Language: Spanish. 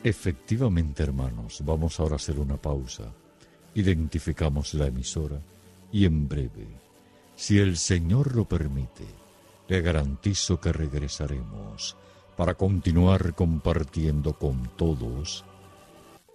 Efectivamente, hermanos, vamos ahora a hacer una pausa. Identificamos la emisora y en breve, si el Señor lo permite, le garantizo que regresaremos para continuar compartiendo con todos